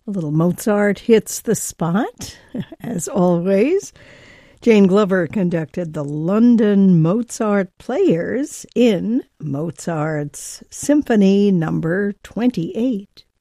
A little Mozart hits the spot, as always. Jane Glover conducted the London Mozart Players in Mozart's Symphony No. 28.